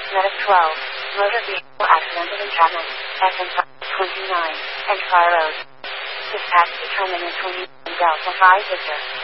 Medic 12. Motor vehicle accident and entrapment. SM 29. And Fire Road. Dispatch determinant 29 Delta 5 Victor.